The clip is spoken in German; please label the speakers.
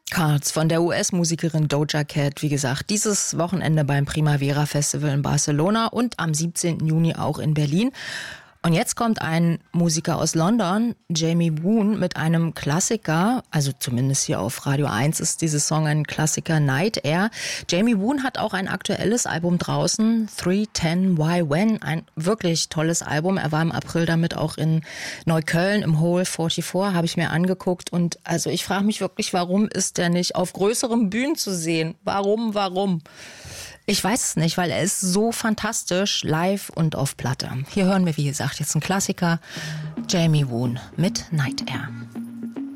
Speaker 1: Cards von der US-Musikerin Doja Cat, wie gesagt, dieses Wochenende beim Primavera Festival in Barcelona und am 17. Juni auch in Berlin. Und jetzt kommt ein Musiker aus London, Jamie Woon, mit einem Klassiker, also zumindest hier auf Radio 1 ist dieses Song ein Klassiker, Night Air. Jamie Woon hat auch ein aktuelles Album draußen, 310 Why When, ein wirklich tolles Album. Er war im April damit auch in Neukölln im Hole 44, habe ich mir angeguckt. Und also ich frage mich wirklich, warum ist der nicht auf größeren Bühnen zu sehen? Warum? Ich weiß es nicht, weil er ist so fantastisch live und auf Platte. Hier hören wir, wie gesagt, jetzt einen Klassiker, Jamie Woon mit Night Air.